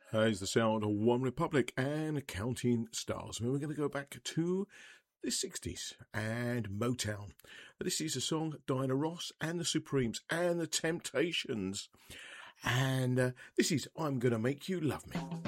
Is the sound of One Republic and Counting Stars. And we're going to go back to the 60s and Motown. This is a song Diana Ross and the Supremes and the Temptations. And this is I'm Gonna Make You Love Me.